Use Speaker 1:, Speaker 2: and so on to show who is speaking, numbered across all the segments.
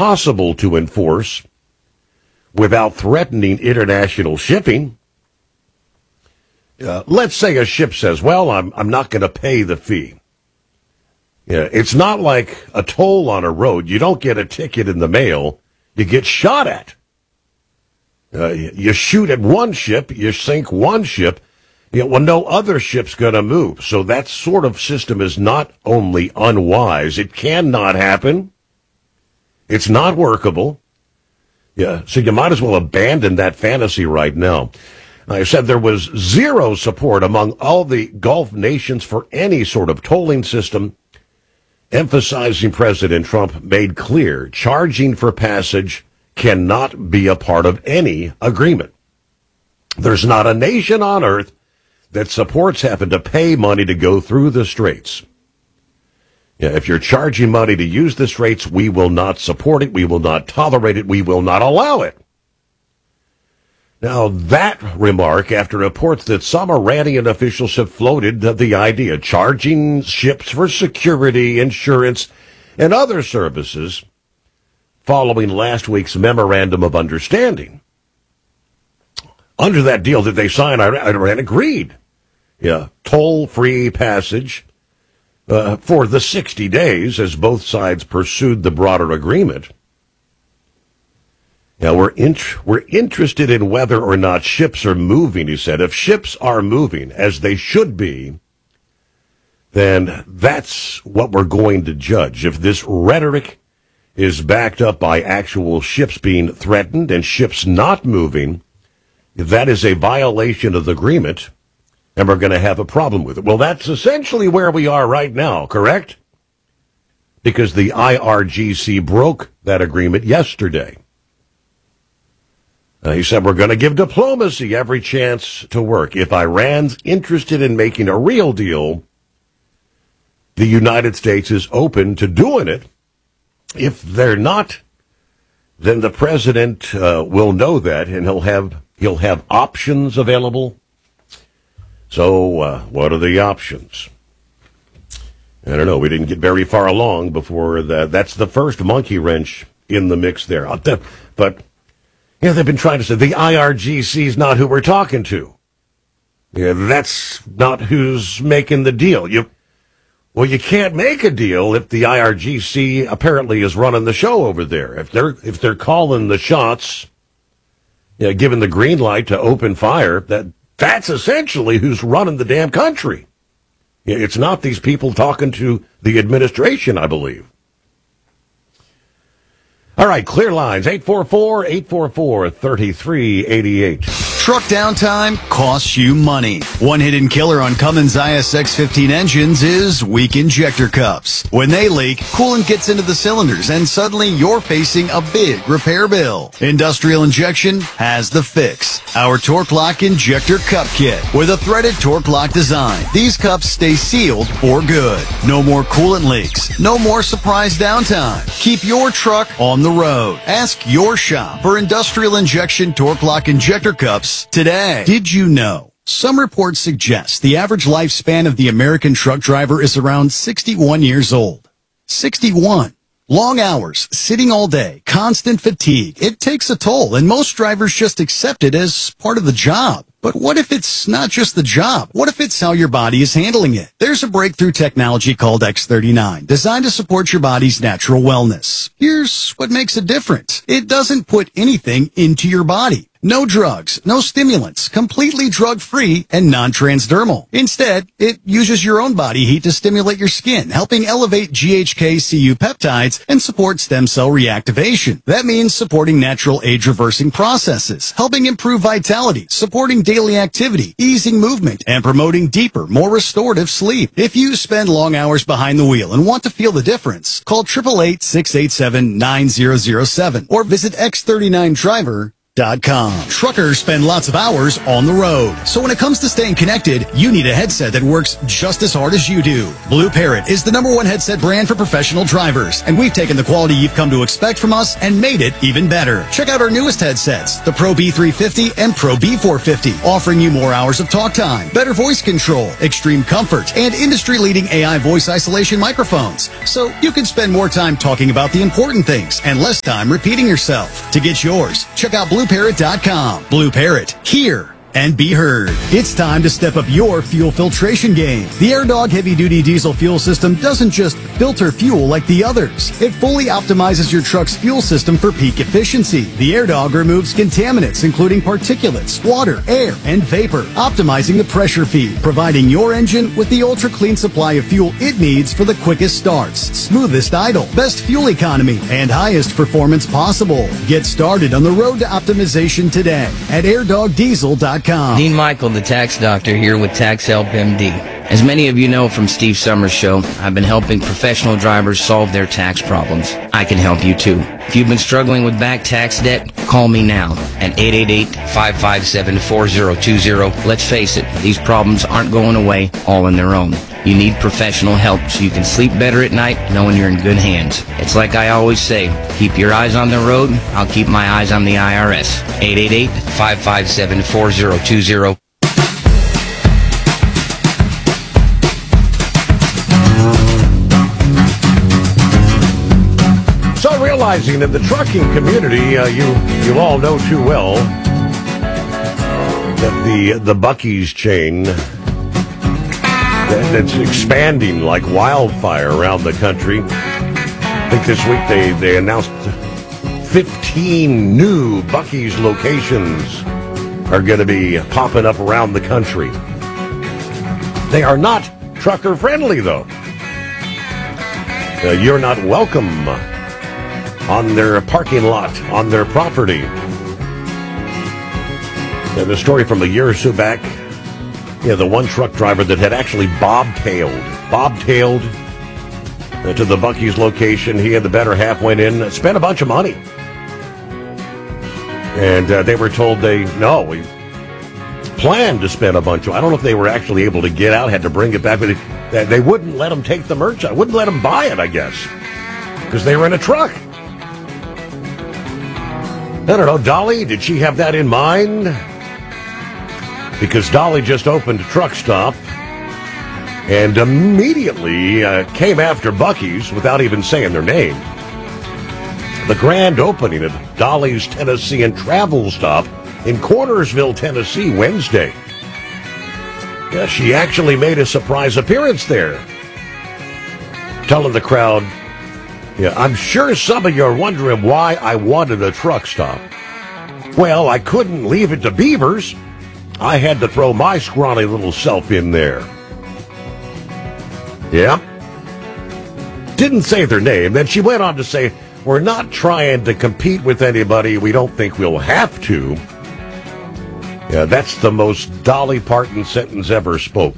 Speaker 1: impossible to enforce without threatening international shipping. Let's say a ship says, well, I'm not going to pay the fee. Yeah, it's not like a toll on a road. You don't get a ticket in the mail. You get shot at. You shoot at one ship, you sink one ship. Well, no other ship's going to move. So that sort of system is not only unwise, it cannot happen. It's not workable. Yeah, so you might as well abandon that fantasy right now. I said there was zero support among all the Gulf nations for any sort of tolling system, emphasizing President Trump made clear charging for passage cannot be a part of any agreement. There's not a nation on earth that supports having to pay money to go through the straits. Yeah, if you're charging money to use the straits, we will not support it, we will not tolerate it, we will not allow it. Now, that remark, after reports that some Iranian officials have floated the idea of charging ships for security, insurance, and other services following last week's memorandum of understanding. Under that deal that they signed, Iran agreed. Yeah, toll-free passage for the 60 days as both sides pursued the broader agreement. Now, we're interested in whether or not ships are moving, he said. If ships are moving, as they should be, then that's what we're going to judge. If this rhetoric is backed up by actual ships being threatened and ships not moving, that is a violation of the agreement, and we're going to have a problem with it. Well, that's essentially where we are right now, correct? Because the IRGC broke that agreement yesterday. He said, we're going to give diplomacy every chance to work. If Iran's interested in making a real deal, the United States is open to doing it. If they're not, then the president will know that, and he'll have options available. So what are the options? I don't know. We didn't get very far along before that. That's the first monkey wrench in the mix there. But yeah, they've been trying to say the IRGC is not who we're talking to. Yeah, that's not who's making the deal. You can't make a deal if the IRGC apparently is running the show over there. If they're calling the shots, giving the green light to open fire, that's essentially who's running the damn country. It's not these people talking to the administration, I believe. All right, clear lines, 844-844-3388.
Speaker 2: Truck downtime costs you money. One hidden killer on Cummins ISX-15 engines is weak injector cups. When they leak, coolant gets into the cylinders and suddenly you're facing a big repair bill. Industrial Injection has the fix. Our Torque Lock Injector Cup Kit with a threaded Torque Lock design. These cups stay sealed for good. No more coolant leaks. No more surprise downtime. Keep your truck on the road. Ask your shop for Industrial Injection Torque Lock Injector Cups today. Did you know? Some reports suggest the average lifespan of the American truck driver is around 61 years old. 61. Long hours, sitting all day, constant fatigue. It takes a toll, and most drivers just accept it as part of the job. But what if it's not just the job? What if it's how your body is handling it? There's a breakthrough technology called X39, designed to support your body's natural wellness. Here's what makes it different. It doesn't put anything into your body. No drugs, no stimulants, completely drug-free and non-transdermal. Instead, it uses your own body heat to stimulate your skin, helping elevate GHK-Cu peptides and support stem cell reactivation. That means supporting natural age-reversing processes, helping improve vitality, supporting daily activity, easing movement, and promoting deeper, more restorative sleep. If you spend long hours behind the wheel and want to feel the difference, call 888-687-9007 or visit X39Driver.com. BlueParrot.com. Truckers spend lots of hours on the road. So when it comes to staying connected, you need a headset that works just as hard as you do. Blue Parrot is the #1 headset brand for professional drivers, and we've taken the quality you've come to expect from us and made it even better. Check out our newest headsets, the Pro B350 and Pro B450, offering you more hours of talk time, better voice control, extreme comfort, and industry-leading AI voice isolation microphones. So you can spend more time talking about the important things and less time repeating yourself. To get yours, check out BlueParrot.com. Blue Parrot, hear and be heard. It's time to step up your fuel filtration game. The AirDog heavy-duty diesel fuel system doesn't just filter fuel like the others. It fully optimizes your truck's fuel system for peak efficiency. The AirDog removes contaminants, including particulates, water, air, and vapor, optimizing the pressure feed, providing your engine with the ultra-clean supply of fuel it needs for the quickest starts, smoothest idle, best fuel economy, and highest performance possible. Get started on the road to optimization today at airdogdiesel.com.
Speaker 3: Dean Michael, the tax doctor, here with Tax Help MD. As many of you know from Steve Summers' show, I've been helping professional drivers solve their tax problems. I can help you too. If you've been struggling with back tax debt, call me now at 888-557-4020. Let's face it, these problems aren't going away all on their own. You need professional help so you can sleep better at night knowing you're in good hands. It's like I always say, keep your eyes on the road, I'll keep my eyes on the IRS. 888-557-4020.
Speaker 1: So realizing that the trucking community, you all know too well that the Buc-ee's chain that's expanding like wildfire around the country. I think this week they announced 15 new Buc-ee's locations are going to be popping up around the country. They are not trucker friendly, though. You're not welcome on their parking lot, on their property. And the story from a year or so back, the one truck driver that had actually bobtailed to the Buc-ee's location. He and the better half went in, spent a bunch of money. And they were told we planned to spend a bunch of, I don't know if they were actually able to get out, had to bring it back, but they wouldn't let them take the merch. Wouldn't let them buy it, I guess, because they were in a truck. I don't know, Dolly, did she have that in mind? Because Dolly just opened a truck stop and immediately came after Buc-ee's without even saying their name. The grand opening of Dolly's Tennessee and Travel Stop in Cornersville, Tennessee, Wednesday. Yeah, she actually made a surprise appearance there, telling the crowd, I'm sure some of you are wondering why I wanted a truck stop. Well, I couldn't leave it to Beavers. I had to throw my scrawny little self in there. Yeah. Didn't say their name. Then she went on to say, we're not trying to compete with anybody. We don't think we'll have to. Yeah, that's the most Dolly Parton sentence ever spoke.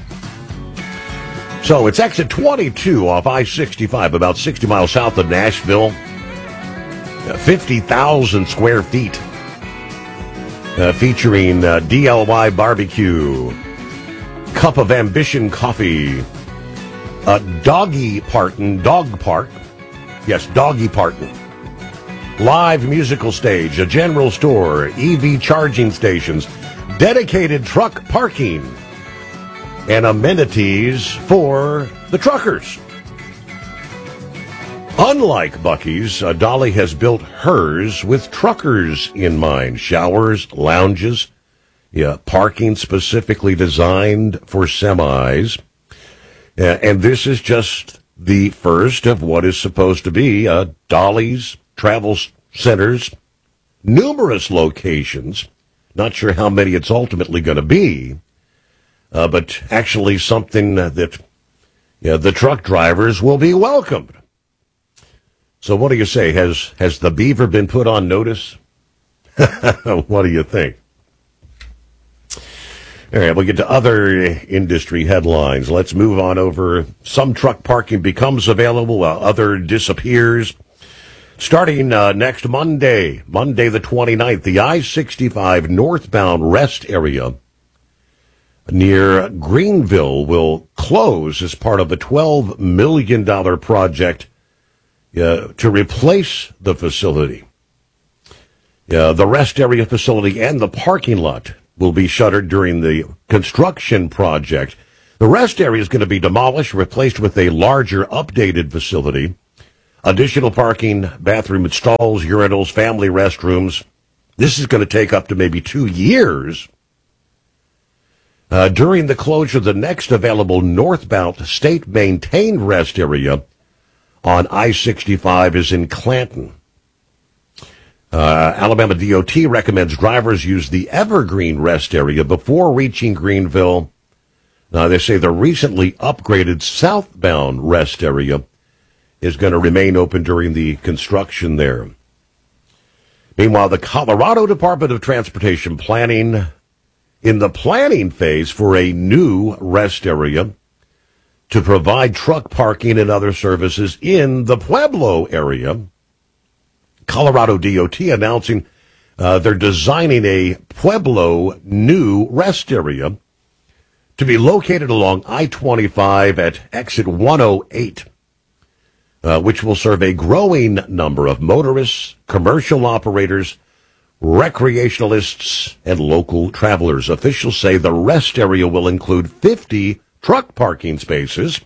Speaker 1: So it's exit 22 off I-65, about 60 miles south of Nashville. 50,000 square feet. Featuring DLY Barbecue, Cup of Ambition Coffee, Doggy Parton, Dog Park. Yes, Doggy Parton. Live musical stage, a general store, EV charging stations, dedicated truck parking, and amenities for the truckers. Unlike Buc-ee's, Dolly has built hers with truckers in mind. Showers, lounges, parking specifically designed for semis. And this is just the first of what is supposed to be Dolly's Travel Center's numerous locations. Not sure how many it's ultimately going to be, but actually something that the truck drivers will be welcomed. So what do you say? Has the Beaver been put on notice? What do you think? All right, we'll get to other industry headlines. Let's move on over. Some truck parking becomes available while other disappears. Starting next Monday the 29th, the I-65 northbound rest area near Greenville will close as part of a $12 million project to replace the facility. The rest area facility and the parking lot will be shuttered during the construction project. The rest area is going to be demolished, replaced with a larger, updated facility. Additional parking, bathroom stalls, urinals, family restrooms. This is going to take up to maybe 2 years. During the closure, the next available northbound state-maintained rest area on I-65 is in Clanton. Alabama DOT recommends drivers use the Evergreen rest area before reaching Greenville. They say the recently upgraded southbound rest area is going to remain open during the construction there. Meanwhile, the Colorado Department of Transportation planning in the planning phase for a new rest area to provide truck parking and other services in the Pueblo area. Colorado DOT announcing they're designing a Pueblo new rest area to be located along I-25 at exit 108. Which will serve a growing number of motorists, commercial operators, recreationalists, and local travelers. Officials say the rest area will include 50 truck parking spaces,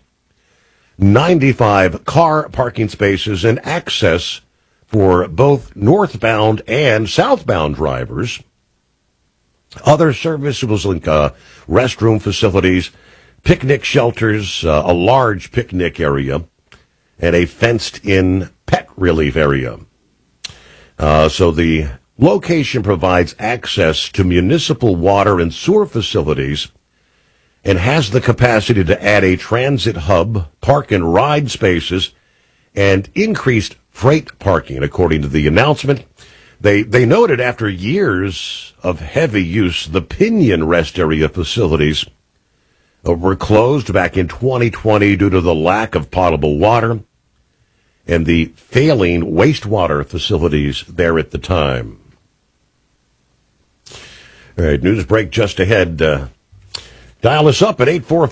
Speaker 1: 95 car parking spaces, and access for both northbound and southbound drivers. Other services will include restroom facilities, picnic shelters, a large picnic area, and a fenced-in pet relief area. So the location provides access to municipal water and sewer facilities and has the capacity to add a transit hub, park and ride spaces, and increased freight parking, according to the announcement. They noted after years of heavy use, the Pinion rest area facilities were closed back in 2020 due to the lack of potable water and the failing wastewater facilities there at the time. All right, news break just ahead. Dial us up at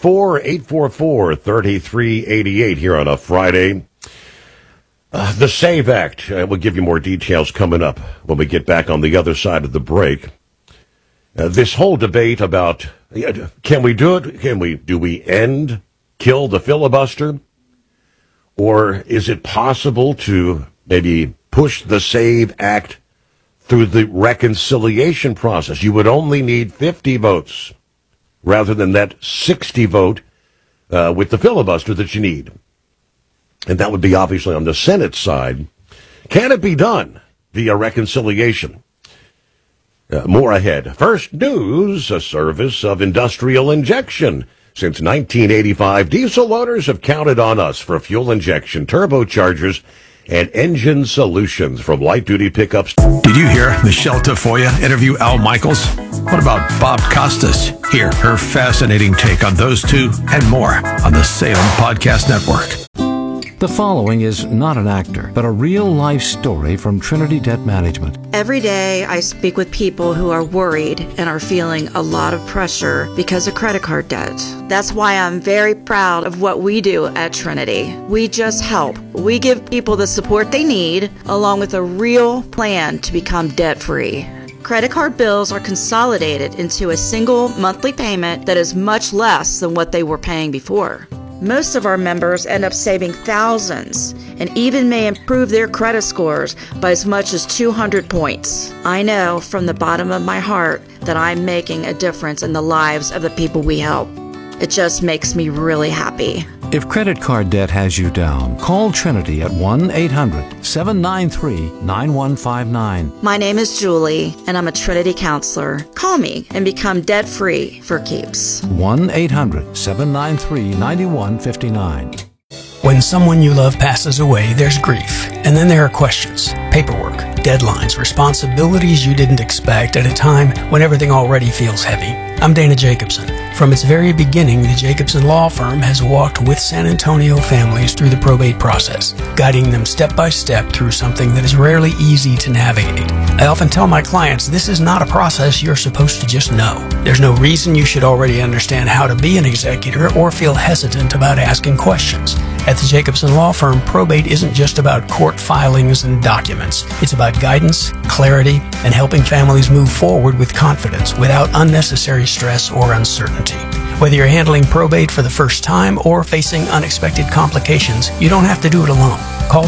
Speaker 1: 844-844-3388 here on a Friday. The SAVE Act, we'll give you more details coming up when we get back on the other side of the break. This whole debate about, can we do it? Do we kill the filibuster? Or is it possible to maybe push the SAVE Act through the reconciliation process? You would only need 50 votes rather than that 60 vote with the filibuster that you need. And that would be obviously on the Senate side. Can it be done via reconciliation? More ahead. First news, a service of industrial injection. Since 1985, diesel owners have counted on us for fuel injection, turbochargers, and engine solutions from light-duty pickups.
Speaker 4: Did you hear Michelle Tafoya interview Al Michaels? What about Bob Costas? Hear her fascinating take on those two and more on the Salem Podcast Network.
Speaker 5: The following is not an actor, but a real-life story from Trinity Debt Management.
Speaker 6: Every day I speak with people who are worried and are feeling a lot of pressure because of credit card debt. That's why I'm very proud of what we do at Trinity. We just help. We give people the support they need, along with a real plan to become debt-free. Credit card bills are consolidated into a single monthly payment that is much less than what they were paying before. Most of our members end up saving thousands and even may improve their credit scores by as much as 200 points. I know from the bottom of my heart that I'm making a difference in the lives of the people we help. It just makes me really happy.
Speaker 5: If credit card debt has you down, call Trinity at 1-800-793-9159.
Speaker 6: My name is Julie, and I'm a Trinity counselor. Call me and become debt-free for keeps.
Speaker 5: 1-800-793-9159.
Speaker 7: When someone you love passes away, there's grief. And then there are questions, paperwork, deadlines, responsibilities you didn't expect at a time when everything already feels heavy. I'm Dana Jacobson. From its very beginning, the Jacobson Law Firm has walked with San Antonio families through the probate process, guiding them step by step through something that is rarely easy to navigate. I often tell my clients this is not a process you're supposed to just know. There's no reason you should already understand how to be an executor or feel hesitant about asking questions. At the Jacobson Law Firm, probate isn't just about court filings and documents. It's about guidance, clarity, and helping families move forward with confidence without unnecessary stress or uncertainty. Whether you're handling probate for the first time or facing unexpected complications, you don't have to do it alone. Call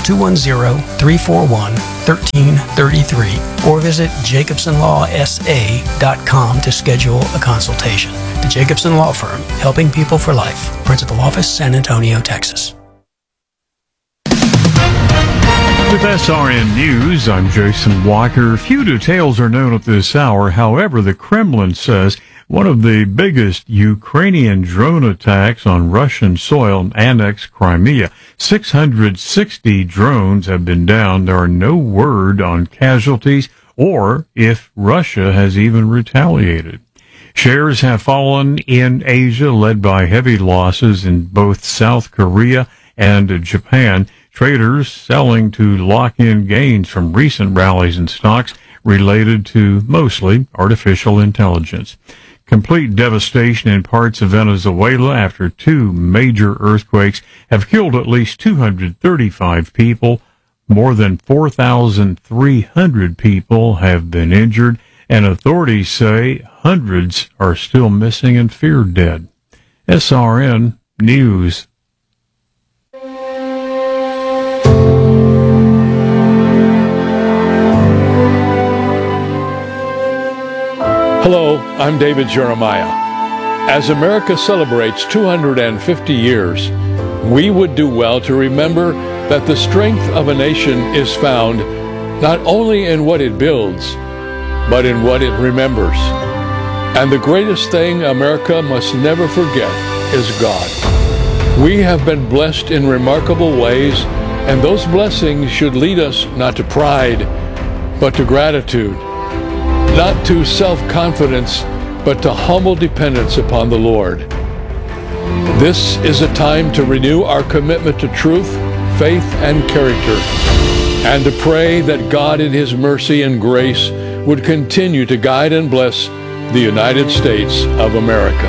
Speaker 7: 210-341-1333 or visit jacobsonlawsa.com to schedule a consultation. The Jacobson Law Firm, helping people for life. Principal Office, San Antonio, Texas.
Speaker 8: With SRN News, I'm Jason Walker. Few details are known at this hour. However, the Kremlin says one of the biggest Ukrainian drone attacks on Russian soil annexed Crimea. 660 drones have been downed. There are no word on casualties or if Russia has even retaliated. Shares have fallen in Asia, led by heavy losses in both South Korea and Japan. Traders selling to lock in gains from recent rallies in stocks related to mostly artificial intelligence. Complete devastation in parts of Venezuela after two major earthquakes have killed at least 235 people. More than 4,300 people have been injured, and authorities say hundreds are still missing and feared dead. SRN News.
Speaker 9: Hello, I'm David Jeremiah. As America celebrates 250 years, we would do well to remember that the strength of a nation is found not only in what it builds, but in what it remembers. And the greatest thing America must never forget is God. We have been blessed in remarkable ways, and those blessings should lead us not to pride, but to gratitude. Not to self-confidence, but to humble dependence upon the Lord. This is a time to renew our commitment to truth, faith, and character, and to pray that God in His mercy and grace would continue to guide and bless the United States of America.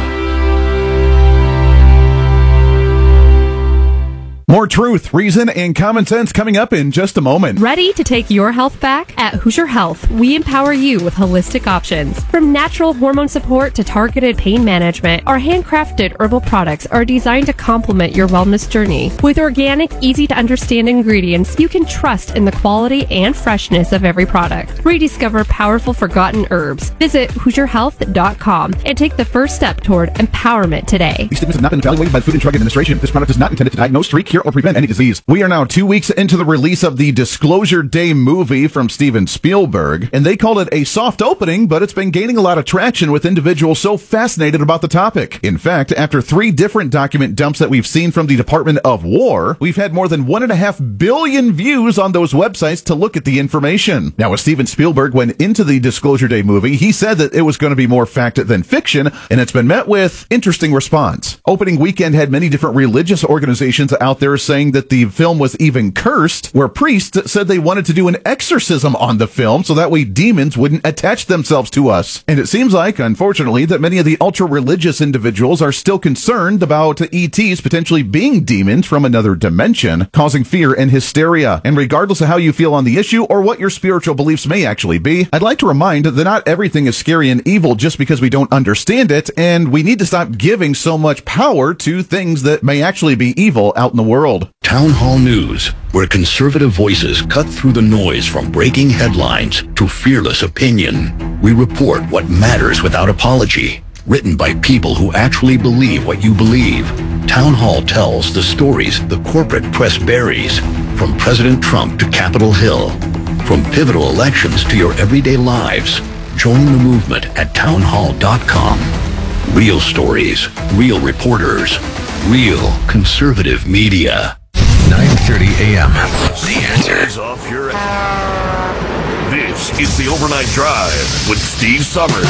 Speaker 10: More truth, reason, and common sense coming up in just a moment.
Speaker 11: Ready to take your health back? At Hoosier Health, we empower you with holistic options. From natural hormone support to targeted pain management, our handcrafted herbal products are designed to complement your wellness journey. With organic, easy-to-understand ingredients, you can trust in the quality and freshness of every product. Rediscover powerful forgotten herbs. Visit HoosierHealth.com and take the first step toward empowerment today.
Speaker 10: These statements have not been evaluated by the Food and Drug Administration. This product is not intended to diagnose, treat, cure, or prevent any disease. We are now 2 weeks into the release of the Disclosure Day movie from Steven Spielberg, and they called it a soft opening, but it's been gaining a lot of traction with individuals so fascinated about the topic. In fact, after 3 different document dumps that we've seen from the Department of War, we've had more than 1.5 billion views on those websites to look at the information. Now, as Steven Spielberg went into the Disclosure Day movie, he said that it was going to be more fact than fiction, and it's been met with interesting response. Opening weekend had many different religious organizations out there saying that the film was even cursed, where priests said they wanted to do an exorcism on the film so that way demons wouldn't attach themselves to us. And it seems like, unfortunately, that many of the ultra-religious individuals are still concerned about ETs potentially being demons from another dimension, causing fear and hysteria. And regardless of how you feel on the issue or what your spiritual beliefs may actually be, I'd like to remind that not everything is scary and evil just because we don't understand it, and we need to stop giving so much power to things that may actually be evil out in the world.
Speaker 12: Town Hall News, where conservative voices cut through the noise from breaking headlines to fearless opinion. We report what matters without apology. Written by people who actually believe what you believe. Town Hall tells the stories the corporate press buries, from President Trump to Capitol Hill. From pivotal elections to your everyday lives. Join the movement at townhall.com. Real stories, real reporters, real conservative media.
Speaker 4: 9:30 a.m.
Speaker 13: The answer is off your ass. This is the Overnight Drive with Steve Summers.